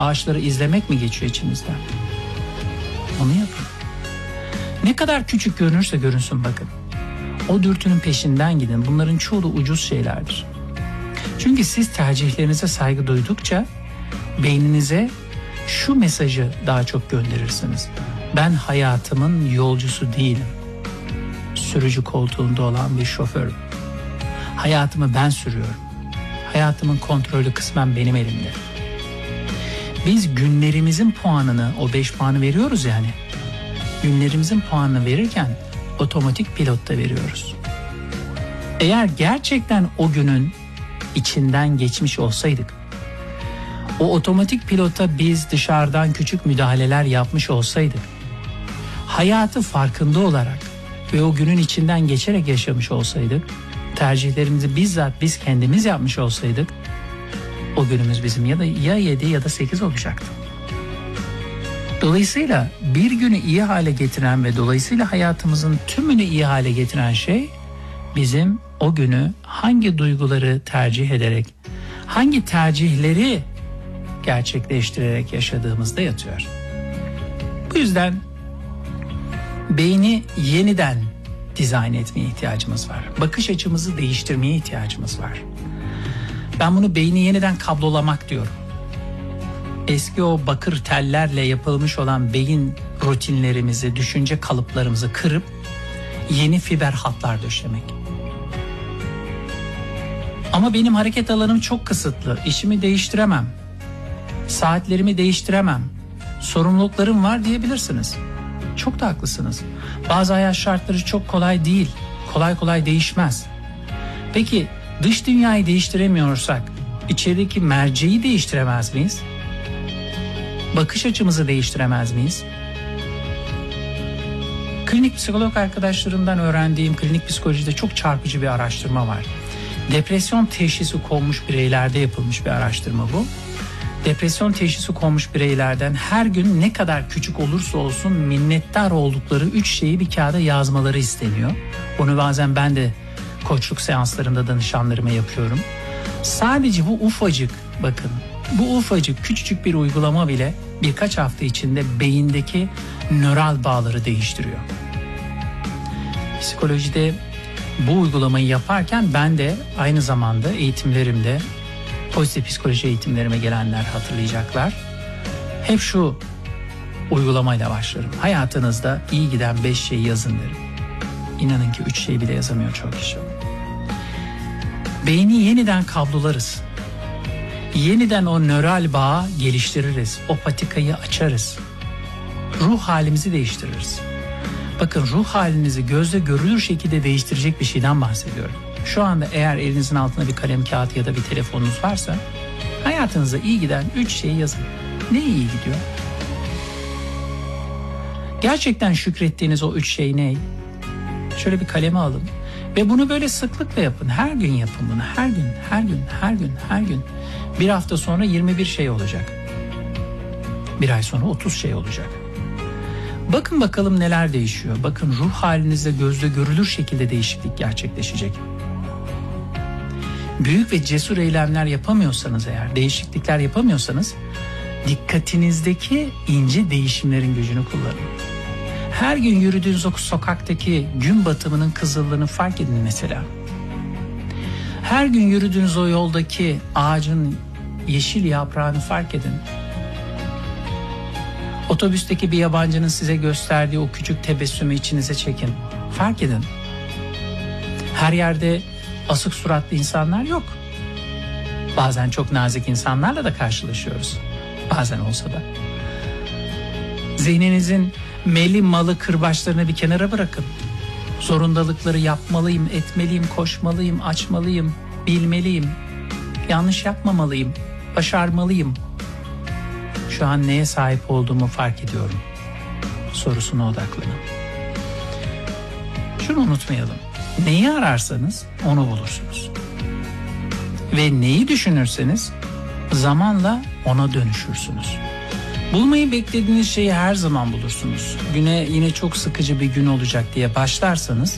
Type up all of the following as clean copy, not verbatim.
Ağaçları izlemek mi geçiyor içinizden? Onu yapın. Ne kadar küçük görünürse görünsün bakın. O dürtünün peşinden gidin. Bunların çoğu da ucuz şeylerdir. Çünkü siz tercihlerinize saygı duydukça beyninize şu mesajı daha çok gönderirsiniz. Ben hayatımın yolcusu değilim. Sürücü koltuğunda olan bir şoförüm. Hayatımı ben sürüyorum. Hayatımın kontrolü kısmen benim elimde. Biz günlerimizin puanını, o 5 puanı veriyoruz yani. Günlerimizin puanını verirken otomatik pilotta veriyoruz. Eğer gerçekten o günün içinden geçmiş olsaydık, o otomatik pilota biz dışarıdan küçük müdahaleler yapmış olsaydık, hayatı farkında olarak ve o günün içinden geçerek yaşamış olsaydık, tercihlerimizi bizzat biz kendimiz yapmış olsaydık, o günümüz bizim ya 7 ya da 8 olacaktı. Dolayısıyla bir günü iyi hale getiren ve dolayısıyla hayatımızın tümünü iyi hale getiren şey bizim o günü hangi duyguları tercih ederek, hangi tercihleri gerçekleştirerek yaşadığımızda yatıyor. Bu yüzden beyni yeniden dizayn etmeye ihtiyacımız var. Bakış açımızı değiştirmeye ihtiyacımız var. Ben bunu beyni yeniden kablolamak diyorum. Eski o bakır tellerle yapılmış olan beyin rutinlerimizi, düşünce kalıplarımızı kırıp yeni fiber hatlar döşemek. Ama benim hareket alanım çok kısıtlı. İşimi değiştiremem. Saatlerimi değiştiremem. Sorumluluklarım var diyebilirsiniz. Çok da haklısınız. Bazı hayat şartları çok kolay değil. Kolay kolay değişmez. Peki dış dünyayı değiştiremiyorsak içerideki merceği değiştiremez miyiz? Bakış açımızı değiştiremez miyiz? Klinik psikolog arkadaşlarımdan öğrendiğim klinik psikolojide çok çarpıcı bir araştırma var. Depresyon teşhisi konmuş bireylerde yapılmış bir araştırma bu. Depresyon teşhisi konmuş bireylerden her gün ne kadar küçük olursa olsun minnettar oldukları 3 şeyi bir kağıda yazmaları isteniyor. Bunu bazen ben de koçluk seanslarında danışanlarıma yapıyorum. Sadece bu ufacık, bakın bu ufacık küçücük bir uygulama bile birkaç hafta içinde beyindeki nöral bağları değiştiriyor. Psikolojide bu uygulamayı yaparken ben de aynı zamanda eğitimlerimde, pozitif psikoloji eğitimlerime gelenler hatırlayacaklar. Hep şu uygulamayla başlarım. Hayatınızda iyi giden 5 şeyi yazın derim. İnanın ki 3 şey bile yazamıyor çok kişi. Beyni yeniden kablolarız. Yeniden o nöral bağı geliştiririz. O patikayı açarız. Ruh halimizi değiştiririz. Bakın ruh halinizi gözle görülür şekilde değiştirecek bir şeyden bahsediyorum. Şu anda eğer elinizin altında bir kalem kağıt ya da bir telefonunuz varsa hayatınızda iyi giden 3 şeyi yazın. Ne iyi gidiyor? Gerçekten şükrettiğiniz o 3 şey ne? Şöyle bir kaleme alın ve bunu böyle sıklıkla yapın. Her gün yapın bunu. Her gün, her gün, her gün, her gün. Bir hafta sonra 21 şey olacak. Bir ay sonra 30 şey olacak. Bakın bakalım neler değişiyor. Bakın ruh halinizde gözle görülür şekilde değişiklik gerçekleşecek. Büyük ve cesur eylemler yapamıyorsanız eğer, değişiklikler yapamıyorsanız dikkatinizdeki ince değişimlerin gücünü kullanın. Her gün yürüdüğünüz o sokaktaki gün batımının kızıllığını fark edin mesela. Her gün yürüdüğünüz o yoldaki ağacın yeşil yaprağını fark edin. Otobüsteki bir yabancının size gösterdiği o küçük tebessümü içinize çekin. Fark edin. Her yerde asık suratlı insanlar yok. Bazen çok nazik insanlarla da karşılaşıyoruz. Bazen olsa da. Zihninizin meli malı kırbaçlarını bir kenara bırakın. Zorundalıkları yapmalıyım, etmeliyim, koşmalıyım, açmalıyım, bilmeliyim. Yanlış yapmamalıyım, başarmalıyım. Şu an neye sahip olduğumu fark ediyorum sorusuna odaklanın. Şunu unutmayalım. Neyi ararsanız onu bulursunuz. Ve neyi düşünürseniz zamanla ona dönüşürsünüz. Bulmayı beklediğiniz şeyi her zaman bulursunuz. Güne yine çok sıkıcı bir gün olacak diye başlarsanız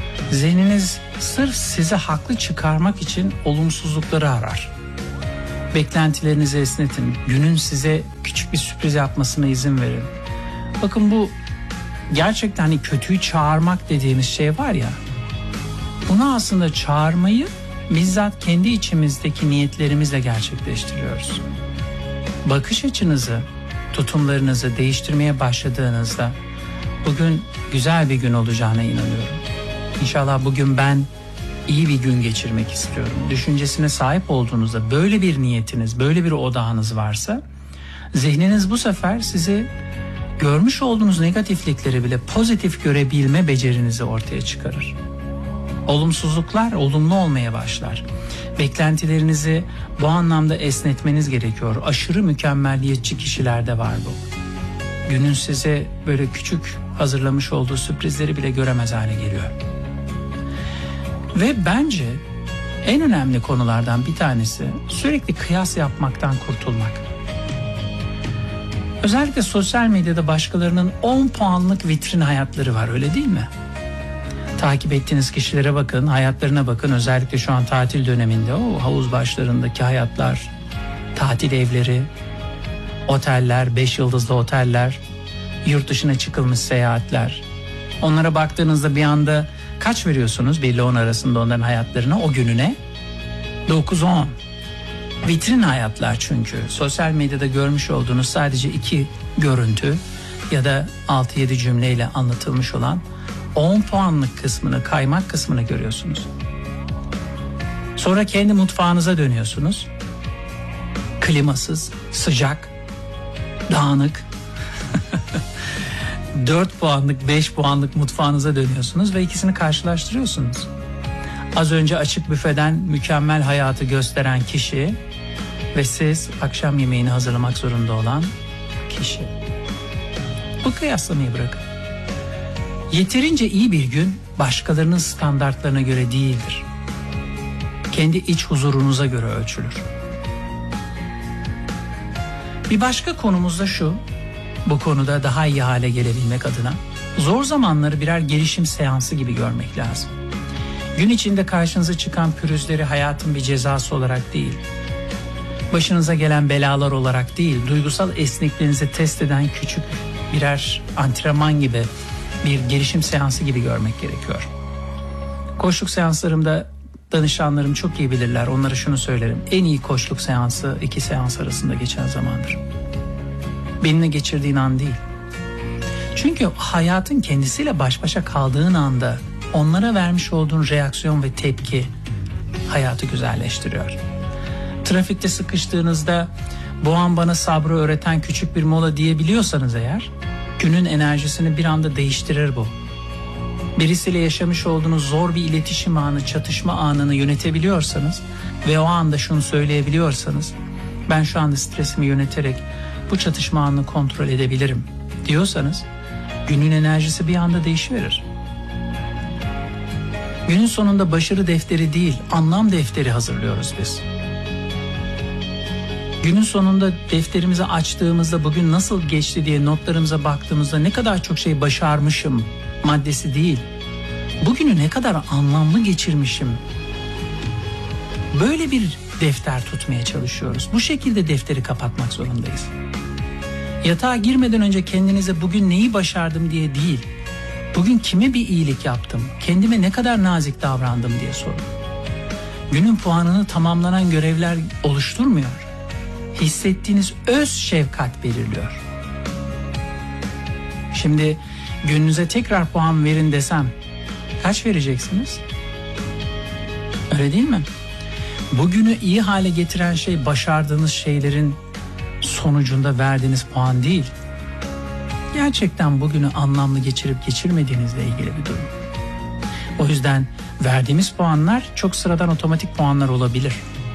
zihniniz sırf sizi haklı çıkarmak için olumsuzlukları arar. Beklentilerinizi esnetin. Günün size küçük bir sürpriz yapmasına izin verin. Bakın bu gerçekten hani kötüyü çağırmak dediğimiz şey var ya. Bunu aslında çağırmayı bizzat kendi içimizdeki niyetlerimizle gerçekleştiriyoruz. Bakış açınızı, tutumlarınızı değiştirmeye başladığınızda bugün güzel bir gün olacağına inanıyorum. İnşallah bugün ben iyi bir gün geçirmek istiyorum düşüncesine sahip olduğunuzda, böyle bir niyetiniz, böyle bir odağınız varsa, zihniniz bu sefer sizi görmüş olduğunuz negatiflikleri bile pozitif görebilme becerinizi ortaya çıkarır. Olumsuzluklar olumlu olmaya başlar. Beklentilerinizi bu anlamda esnetmeniz gerekiyor. Aşırı mükemmelliyetçi kişilerde var bu. Günün size böyle küçük hazırlamış olduğu sürprizleri bile göremez hale geliyor. Ve bence en önemli konulardan bir tanesi sürekli kıyas yapmaktan kurtulmak. Özellikle sosyal medyada başkalarının 10 puanlık vitrin hayatları var, öyle değil mi? Takip ettiğiniz kişilere bakın, hayatlarına bakın. Özellikle şu an tatil döneminde o havuz başlarındaki hayatlar, tatil evleri, oteller, 5 yıldızlı oteller, yurt dışına çıkılmış seyahatler. Onlara baktığınızda bir anda kaç veriyorsunuz 1 ile 10 arasında onların hayatlarına, o gününe? 9-10. Vitrin hayatlar çünkü. Sosyal medyada görmüş olduğunuz sadece 2 görüntü ya da 6-7 cümleyle anlatılmış olan 10 puanlık kısmını, kaymak kısmını görüyorsunuz. Sonra kendi mutfağınıza dönüyorsunuz. Klimasız, sıcak, dağınık. 4 puanlık, 5 puanlık mutfağınıza dönüyorsunuz ve ikisini karşılaştırıyorsunuz. Az önce açık büfeden mükemmel hayatı gösteren kişi ve siz akşam yemeğini hazırlamak zorunda olan kişi. Bu kıyaslamayı bırakın. Yeterince iyi bir gün başkalarının standartlarına göre değildir. Kendi iç huzurunuza göre ölçülür. Bir başka konumuz da şu, bu konuda daha iyi hale gelebilmek adına zor zamanları birer gelişim seansı gibi görmek lazım. Gün içinde karşınıza çıkan pürüzleri hayatın bir cezası olarak değil, başınıza gelen belalar olarak değil, duygusal esnekliğinizi test eden küçük birer antrenman gibi, bir gelişim seansı gibi görmek gerekiyor. Koçluk seanslarımda danışanlarım çok iyi bilirler. Onlara şunu söylerim: en iyi koçluk seansı 2 seans arasında geçen zamandır. Benimle geçirdiğin an değil. Çünkü hayatın kendisiyle baş başa kaldığın anda onlara vermiş olduğun reaksiyon ve tepki hayatı güzelleştiriyor. Trafikte sıkıştığınızda bu an bana sabrı öğreten küçük bir mola diyebiliyorsanız eğer, günün enerjisini bir anda değiştirir bu. Birisiyle yaşamış olduğunuz zor bir iletişim anı, çatışma anını yönetebiliyorsanız ve o anda şunu söyleyebiliyorsanız, ben şu anda stresimi yöneterek bu çatışma anını kontrol edebilirim diyorsanız, günün enerjisi bir anda değişiverir. Günün sonunda başarı defteri değil, anlam defteri hazırlıyoruz biz. Günün sonunda defterimizi açtığımızda bugün nasıl geçti diye notlarımıza baktığımızda ne kadar çok şey başarmışım maddesi değil, bugünü ne kadar anlamlı geçirmişim, böyle bir defter tutmaya çalışıyoruz. Bu şekilde defteri kapatmak zorundayız. Yatağa girmeden önce kendinize bugün neyi başardım diye değil, bugün kime bir iyilik yaptım, kendime ne kadar nazik davrandım diye sorun. Günün puanını tamamlanan görevler oluşturmuyor. Hissettiğiniz öz şefkat belirliyor. Şimdi gününüze tekrar puan verin desem kaç vereceksiniz? Öyle değil mi? Bugünü iyi hale getiren şey başardığınız şeylerin sonucunda verdiğiniz puan değil. Gerçekten bugünü anlamlı geçirip geçirmediğinizle ilgili bir durum. O yüzden verdiğimiz puanlar çok sıradan otomatik puanlar olabilir.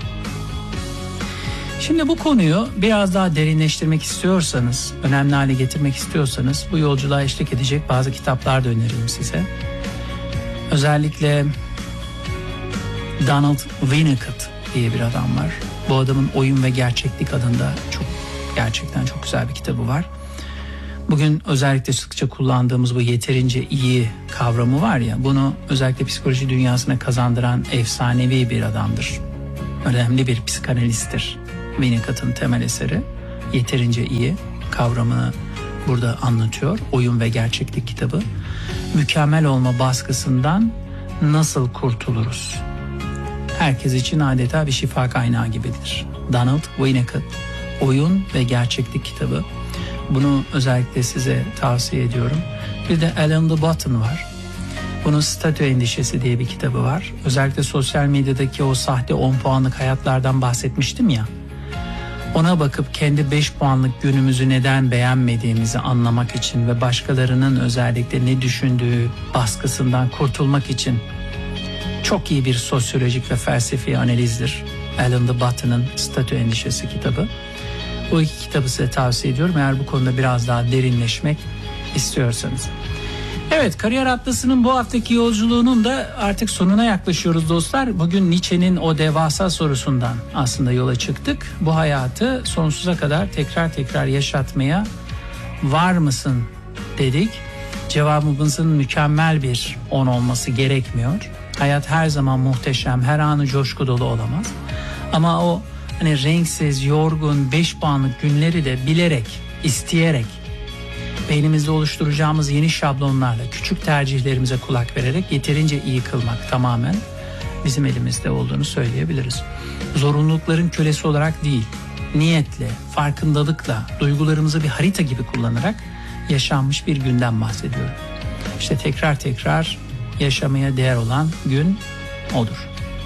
Şimdi bu konuyu biraz daha derinleştirmek istiyorsanız, önemli hale getirmek istiyorsanız bu yolculuğa eşlik edecek bazı kitaplar da öneririm size. Özellikle Donald Winnicott diye bir adam var. Bu adamın Oyun ve Gerçeklik adında gerçekten çok güzel bir kitabı var. Bugün özellikle sıkça kullandığımız bu yeterince iyi kavramı var ya, bunu özellikle psikoloji dünyasına kazandıran efsanevi bir adamdır. Önemli bir psikanalisttir. Winnicott'ın temel eseri. Yeterince iyi kavramını burada anlatıyor. Oyun ve Gerçeklik kitabı. Mükemmel olma baskısından nasıl kurtuluruz? Herkes için adeta bir şifa kaynağı gibidir. Donald Winnicott, Oyun ve Gerçeklik kitabı. Bunu özellikle size tavsiye ediyorum. Bir de Alain de Botton var. Bunun Statü Endişesi diye bir kitabı var. Özellikle sosyal medyadaki o sahte 10 puanlık hayatlardan bahsetmiştim ya. Ona bakıp kendi 5 puanlık günümüzü neden beğenmediğimizi anlamak için ve başkalarının özellikle ne düşündüğü baskısından kurtulmak için çok iyi bir sosyolojik ve felsefi analizdir. Alain de Botton'ın Statü Endişesi kitabı. Bu iki kitabı size tavsiye ediyorum eğer bu konuda biraz daha derinleşmek istiyorsanız. Evet, Kariyer Atlası'nın bu haftaki yolculuğunun da artık sonuna yaklaşıyoruz dostlar. Bugün Nietzsche'nin o devasa sorusundan aslında yola çıktık. Bu hayatı sonsuza kadar tekrar yaşatmaya var mısın dedik. Cevabımızın mükemmel bir 10 olması gerekmiyor. Hayat her zaman muhteşem, her anı coşku dolu olamaz. Ama o hani renksiz, yorgun, 5 puanlık günleri de bilerek, isteyerek, beynimizde oluşturacağımız yeni şablonlarla, küçük tercihlerimize kulak vererek yeterince iyi kılmak tamamen bizim elimizde olduğunu söyleyebiliriz. Zorunlulukların kölesi olarak değil, niyetle, farkındalıkla, duygularımızı bir harita gibi kullanarak yaşanmış bir günden bahsediyorum. İşte tekrar yaşamaya değer olan gün odur.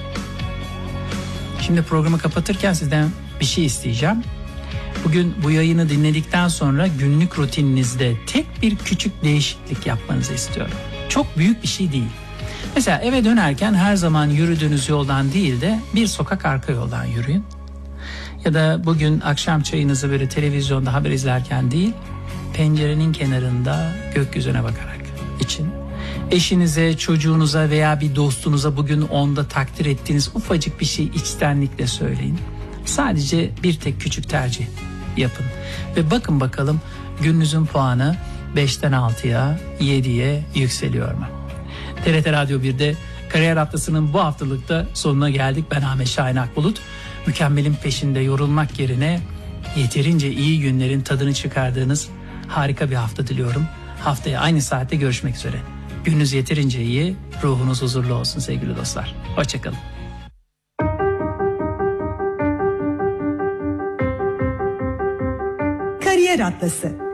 Şimdi programı kapatırken sizden bir şey isteyeceğim. Bugün bu yayını dinledikten sonra günlük rutininizde tek bir küçük değişiklik yapmanızı istiyorum. Çok büyük bir şey değil. Mesela eve dönerken her zaman yürüdüğünüz yoldan değil de bir sokak arka yoldan yürüyün. Ya da bugün akşam çayınızı böyle televizyonda haber izlerken değil, pencerenin kenarında gökyüzüne bakarak için. Eşinize, çocuğunuza veya bir dostunuza bugün onda takdir ettiğiniz ufacık bir şey içtenlikle söyleyin. Sadece bir tek küçük tercih yapın. Ve bakın bakalım gününüzün puanı 5'ten 6'ya, 7'ye yükseliyor mu? TRT Radyo 1'de Kariyer Atlası'nın bu haftalıkta sonuna geldik. Ben Ahmet Şahin Akbulut. Mükemmelin peşinde yorulmak yerine yeterince iyi günlerin tadını çıkardığınız harika bir hafta diliyorum. Haftaya aynı saatte görüşmek üzere. Gününüz yeterince iyi, ruhunuz huzurlu olsun sevgili dostlar. Hoşçakalın. Kariyer Atlası.